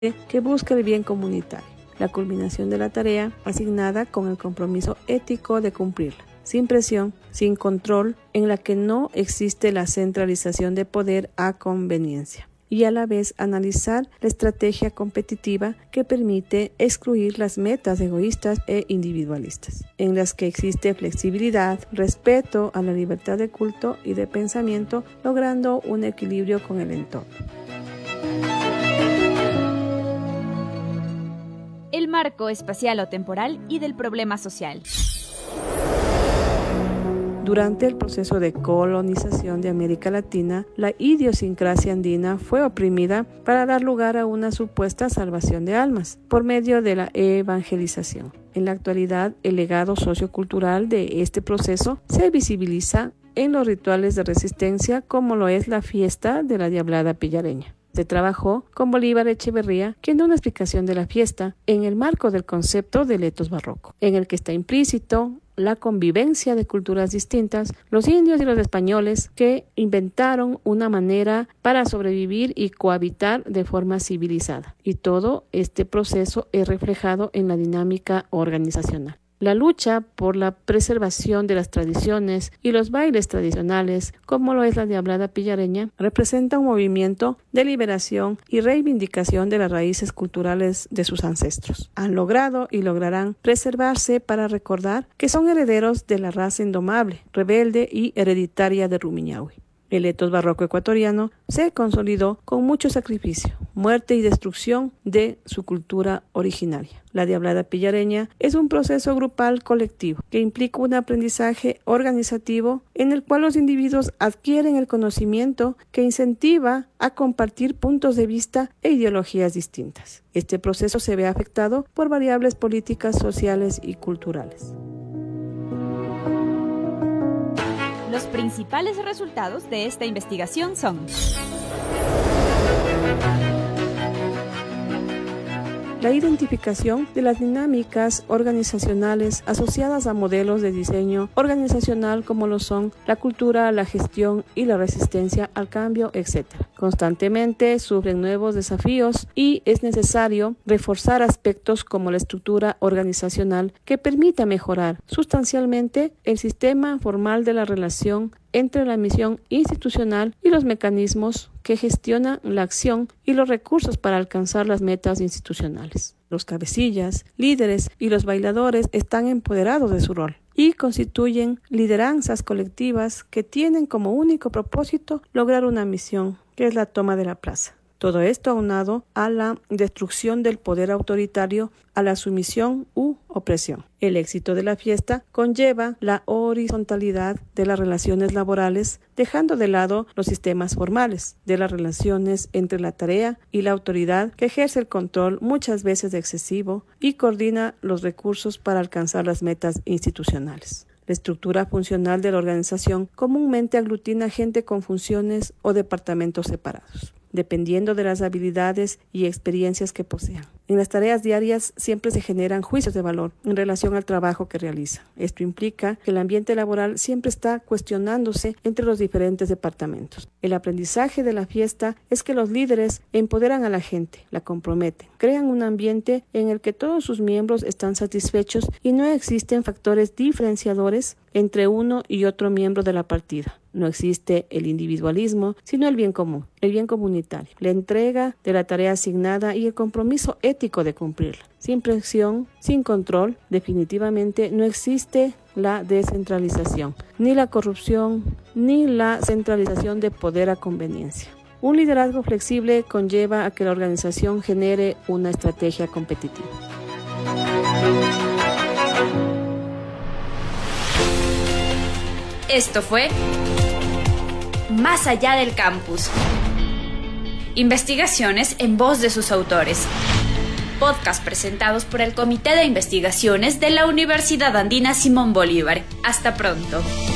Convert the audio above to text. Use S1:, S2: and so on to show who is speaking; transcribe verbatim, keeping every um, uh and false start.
S1: que busca el bien comunitario, la culminación de la tarea asignada con el compromiso ético de cumplirla, sin presión, sin control, en la que no existe la centralización de poder a conveniencia, y a la vez analizar la estrategia competitiva que permite excluir las metas egoístas e individualistas, en las que existe flexibilidad, respeto a la libertad de culto y de pensamiento, logrando un equilibrio con el entorno.
S2: El marco espacial o temporal y del problema social.
S1: Durante el proceso de colonización de América Latina, la idiosincrasia andina fue oprimida para dar lugar a una supuesta salvación de almas por medio de la evangelización. En la actualidad, el legado sociocultural de este proceso se visibiliza en los rituales de resistencia, como lo es la fiesta de la Diablada Pillareña. Se trabajó con Bolívar Echeverría, quien da una explicación de la fiesta en el marco del concepto del etos barroco, en el que está implícito la convivencia de culturas distintas, los indios y los españoles que inventaron una manera para sobrevivir y cohabitar de forma civilizada. Y todo este proceso es reflejado en la dinámica organizacional. La lucha por la preservación de las tradiciones y los bailes tradicionales, como lo es la Diablada Pillareña, representa un movimiento de liberación y reivindicación de las raíces culturales de sus ancestros. Han logrado y lograrán preservarse para recordar que son herederos de la raza indomable, rebelde y hereditaria de Rumiñahui. El etos barroco ecuatoriano se consolidó con mucho sacrificio, muerte y destrucción de su cultura originaria. La Diablada Pillareña es un proceso grupal colectivo que implica un aprendizaje organizativo en el cual los individuos adquieren el conocimiento que incentiva a compartir puntos de vista e ideologías distintas. Este proceso se ve afectado por variables políticas, sociales y culturales.
S2: Los principales resultados de esta investigación son:
S1: la identificación de las dinámicas organizacionales asociadas a modelos de diseño organizacional como lo son la cultura, la gestión y la resistencia al cambio, etcétera. Constantemente sufren nuevos desafíos y es necesario reforzar aspectos como la estructura organizacional que permita mejorar sustancialmente el sistema formal de la relación entre la misión institucional y los mecanismos que gestionan la acción y los recursos para alcanzar las metas institucionales. Los cabecillas, líderes y los bailadores están empoderados de su rol y constituyen lideranzas colectivas que tienen como único propósito lograr una misión, que es la toma de la plaza. Todo esto aunado a la destrucción del poder autoritario, a la sumisión u opresión. El éxito de la fiesta conlleva la horizontalidad de las relaciones laborales, dejando de lado los sistemas formales de las relaciones entre la tarea y la autoridad, que ejerce el control muchas veces excesivo y coordina los recursos para alcanzar las metas institucionales. La estructura funcional de la organización comúnmente aglutina gente con funciones o departamentos separados, dependiendo de las habilidades y experiencias que posean. En las tareas diarias siempre se generan juicios de valor en relación al trabajo que realiza. Esto implica que el ambiente laboral siempre está cuestionándose entre los diferentes departamentos. El aprendizaje de la fiesta es que los líderes empoderan a la gente, la comprometen, crean un ambiente en el que todos sus miembros están satisfechos y no existen factores diferenciadores entre uno y otro miembro de la partida. No existe el individualismo, sino el bien común, el bien comunitario, la entrega de la tarea asignada y el compromiso ético de cumplirla. Sin presión, sin control, definitivamente no existe la descentralización, ni la corrupción, ni la centralización de poder a conveniencia. Un liderazgo flexible conlleva a que la organización genere una estrategia competitiva.
S2: Esto fue Más allá del campus. Investigaciones en voz de sus autores. Podcast presentados por el Comité de Investigaciones de la Universidad Andina Simón Bolívar. Hasta pronto.